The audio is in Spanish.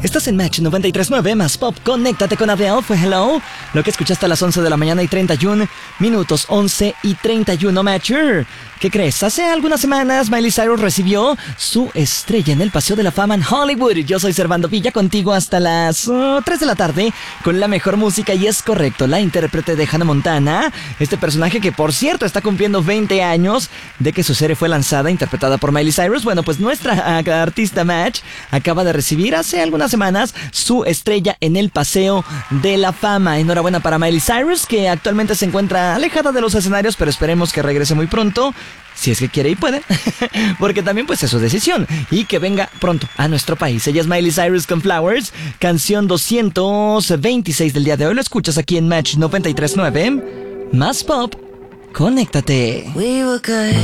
Estás en Match 93.9 más Pop. Conéctate con Adele, fue Hello. Lo que escuchaste a las 11 de la mañana y 31 minutos, 11 y 31 Matcher. ¿Qué crees? Hace algunas semanas Miley Cyrus recibió su estrella en el Paseo de la Fama en Hollywood. Yo soy Servando Villa, contigo hasta las 3 de la tarde con la mejor música. Y es correcto, la intérprete de Hannah Montana, este personaje que por cierto está cumpliendo 20 años de que su serie fue lanzada, interpretada por Miley Cyrus. Bueno, pues nuestra artista Match acaba de recibir hace algunas semanas su estrella en el Paseo de la Fama. Enhorabuena para Miley Cyrus, que actualmente se encuentra alejada de los escenarios, pero esperemos que regrese muy pronto, si es que quiere y puede, porque también pues es su decisión, y que venga pronto a nuestro país. Ella es Miley Cyrus con Flowers, canción 226 del día de hoy. Lo escuchas aquí en Match 93.9 más Pop. Conéctate.